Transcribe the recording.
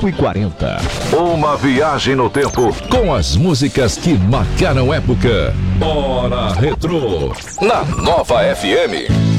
5h40. Uma viagem no tempo Com as músicas que marcaram época. Hora Retrô. na Nova FM.